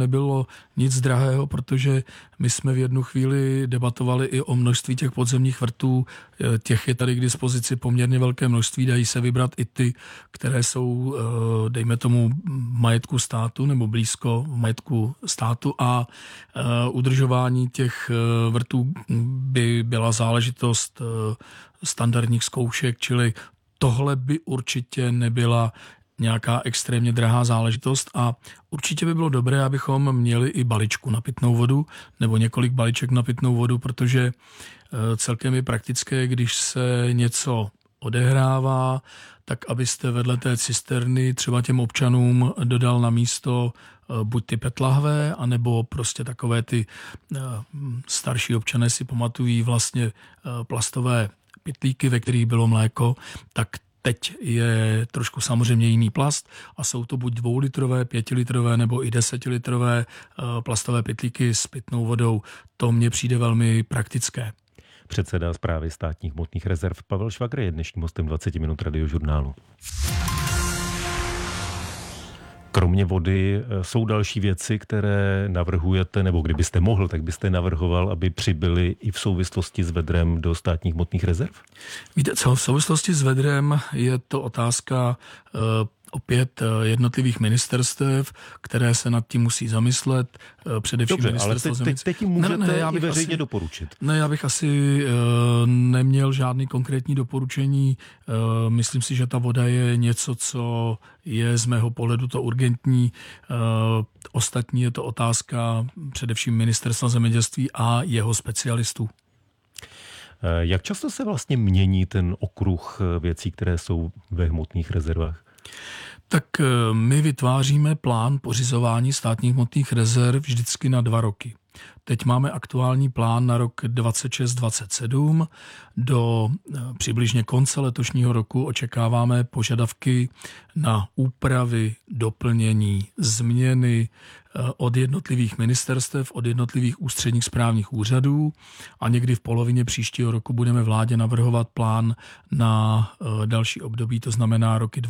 nebylo nic drahého, protože my jsme v jednu chvíli debatovali i o množství těch podzemních vrtů. Těch je tady k dispozici poměrně velké množství, dají se vybrat i ty, které jsou, dejme tomu, majetku státu nebo blízko majetku státu a udržování těch vrtů by byla záležitost standardních zkoušek, čili tohle by určitě nebyla nějaká extrémně drahá záležitost a určitě by bylo dobré, abychom měli i balíčku na pitnou vodu nebo několik balíček na pitnou vodu, protože celkem je praktické, když se něco odehrává, tak abyste vedle té cisterny třeba těm občanům dodal na místo buď ty PET lahve, anebo prostě takové ty starší občané si pamatují vlastně plastové pytlíky, ve kterých bylo mléko, tak teď je trošku samozřejmě jiný plast a jsou to buď 2litrové, 5litrové nebo i 10litrové plastové pytlíky s pitnou vodou. To mně přijde velmi praktické. Předseda Správy státních hmotných rezerv Pavel Švagr je dnešním hostem 20 minut Radiožurnálu. Kromě vody jsou další věci, které navrhujete, nebo kdybyste mohl, tak byste navrhoval, aby přibyly i v souvislosti s vedrem do státních hmotných rezerv? Víte co, v souvislosti s vedrem je to otázka opět jednotlivých ministerstev, které se nad tím musí zamyslet, především dobře, ministerstvo zemědělství. Ale teď jim můžete i veřejně doporučit. Ne, já bych asi neměl žádný konkrétní doporučení. Myslím si, že ta voda je něco, co je z mého pohledu to urgentní. Ostatní je to otázka především ministerstva zemědělství a jeho specialistů. Jak často se vlastně mění ten okruh věcí, které jsou ve hmotných rezervách? Tak my vytváříme plán pořizování státních hmotných rezerv vždycky na 2 roky. Teď máme aktuální plán na rok 26-27. Do přibližně konce letošního roku očekáváme požadavky na úpravy, doplnění, změny od jednotlivých ministerstev, od jednotlivých ústředních správních úřadů a někdy v polovině příštího roku budeme vládě navrhovat plán na další období, to znamená roky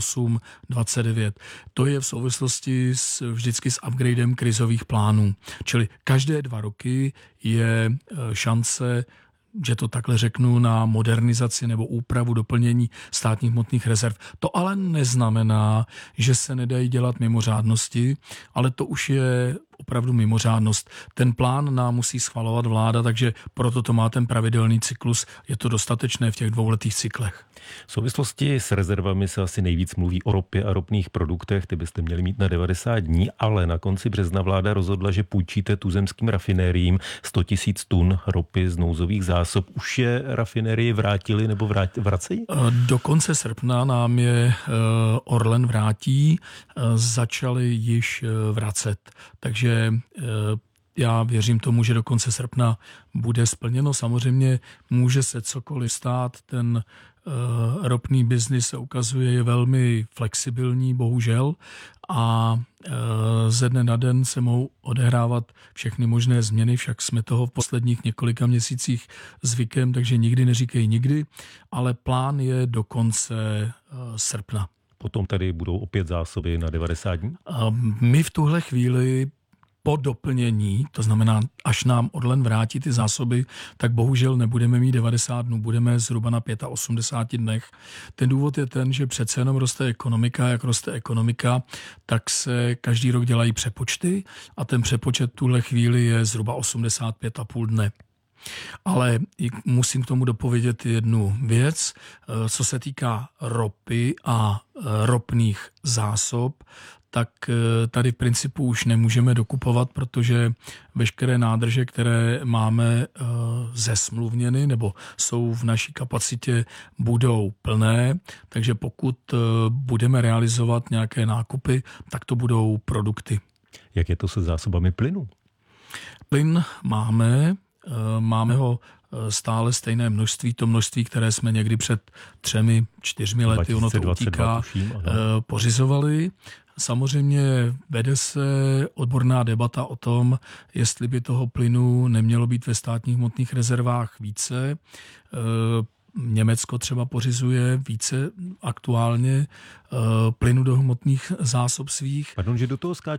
28-29. To je v souvislosti vždycky s upgradem krizových plánů. Čili každé 2 roky je šance, že to takhle řeknu, na modernizaci nebo úpravu, doplnění státních hmotných rezerv. To ale neznamená, že se nedají dělat mimořádnosti, ale to už je opravdu mimořádnost. Ten plán nám musí schvalovat vláda, takže proto to má ten pravidelný cyklus. Je to dostatečné v těch 2letých cyklech. V souvislosti s rezervami se asi nejvíc mluví o ropě a ropných produktech, ty byste měli mít na 90 dní, ale na konci března vláda rozhodla, že půjčíte tuzemským rafinériím 100 000 tun ropy z nouzových zásob. Už je rafinérie vrátili nebo vracejí? Do konce srpna nám je Orlen vrátí, začali již vracet. Takže já věřím tomu, že do konce srpna bude splněno. Samozřejmě může se cokoliv stát, ten ropný biznis se ukazuje je velmi flexibilní, bohužel, a ze dne na den se mohou odehrávat všechny možné změny, však jsme toho v posledních několika měsících zvykem, takže nikdy neříkej nikdy, ale plán je do konce srpna. Potom tady budou opět zásoby na 90 dní? My v tuhle chvíli po doplnění, to znamená, až nám Orlen vrátí ty zásoby, tak bohužel nebudeme mít 90 dnů, budeme zhruba na 85 dnech. Ten důvod je ten, že přece jenom roste ekonomika, jak roste ekonomika, tak se každý rok dělají přepočty a ten přepočet tuhle chvíli je zhruba 85,5 dne. Ale musím k tomu dopovědět jednu věc. Co se týká ropy a ropných zásob, tak tady v principu už nemůžeme dokupovat, protože veškeré nádrže, které máme zesmluvněny nebo jsou v naší kapacitě, budou plné, takže pokud budeme realizovat nějaké nákupy, tak to budou produkty. Jak je to se zásobami plynu? Plyn máme ho stále stejné množství, to množství, které jsme někdy před 3-4 lety, ono to utíká, pořizovali. Samozřejmě vede se odborná debata o tom, jestli by toho plynu nemělo být ve státních hmotných rezervách více. Německo třeba pořizuje více aktuálně plynu do hmotných zásob svých. Pardon, že do toho skáču.